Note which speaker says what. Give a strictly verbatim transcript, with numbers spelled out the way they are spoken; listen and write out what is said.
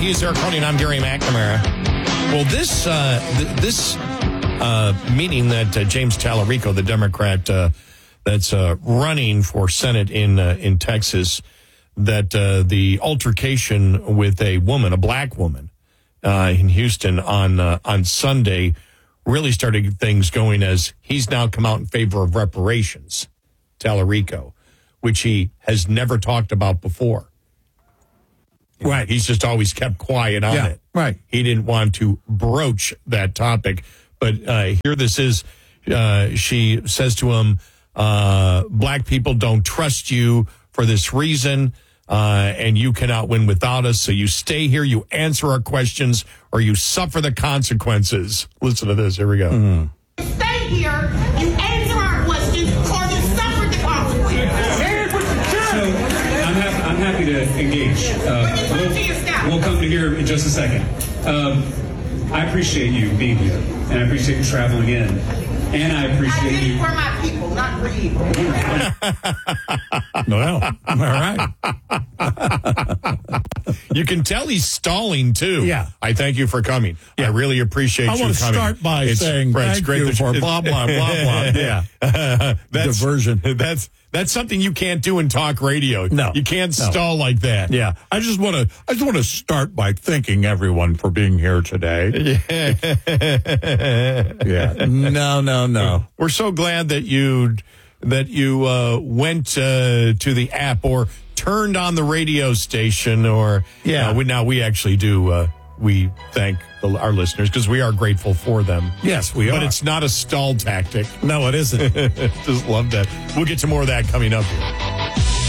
Speaker 1: He's Eric Coney, and I'm Gary McNamara. Well, this uh, th- this uh, meeting that uh, James Tallarico, the Democrat uh, that's uh, running for Senate in uh, in Texas, that uh, the altercation with a woman, a black woman, uh, in Houston on uh, on Sunday, really started things going as he's now come out in favor of reparations, Tallarico, which he has never talked about before.
Speaker 2: Right.
Speaker 1: He's just always kept quiet on
Speaker 2: yeah,
Speaker 1: it.
Speaker 2: Right.
Speaker 1: He didn't want to broach that topic. But uh, here this is. Uh, she says to him, uh, black people don't trust you for this reason, uh, and you cannot win without us. So you stay here, you answer our questions, or you suffer the consequences. Listen to this. Here we go.
Speaker 3: Mm-hmm. Stay here, you answer our questions, or you suffer the consequences. Here's what you do.
Speaker 4: So I'm, ha- I'm happy to engage. Uh, we'll, we'll come to here in just a second. Um, I appreciate you being here, and I appreciate you traveling in, and I appreciate
Speaker 3: I did
Speaker 4: you.
Speaker 3: it for my people, not for you.
Speaker 2: Well, all right.
Speaker 1: You can tell he's stalling, too.
Speaker 2: Yeah.
Speaker 1: I thank you for coming. Yeah. I really appreciate
Speaker 2: I
Speaker 1: you
Speaker 2: want to
Speaker 1: coming.
Speaker 2: start by
Speaker 1: It's-
Speaker 2: saying
Speaker 1: Brett, it's
Speaker 2: thank
Speaker 1: great
Speaker 2: you
Speaker 1: that
Speaker 2: for blah, blah, blah, blah. Yeah.
Speaker 1: that's,
Speaker 2: Diversion.
Speaker 1: That's that's something you can't do in talk radio.
Speaker 2: No.
Speaker 1: You can't
Speaker 2: No.
Speaker 1: stall like that.
Speaker 2: Yeah. I just want to I just want to start by thanking everyone for being here today. Yeah. yeah. No, no, no.
Speaker 1: We're so glad that you that you uh, went uh, to the app or turned on the radio station or
Speaker 2: Yeah.
Speaker 1: uh, we, now we actually do uh, we thank the, our listeners because we are grateful for them.
Speaker 2: Yes, we
Speaker 1: But
Speaker 2: are.
Speaker 1: it's not a stall tactic.
Speaker 2: No, it isn't.
Speaker 1: Just love that. We'll get to more of that coming up here.